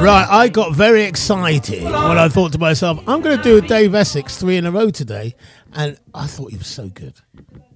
Right, I got very excited when I thought to myself, I'm going to do a Dave Essex 3 in a row today, and I thought he was so good.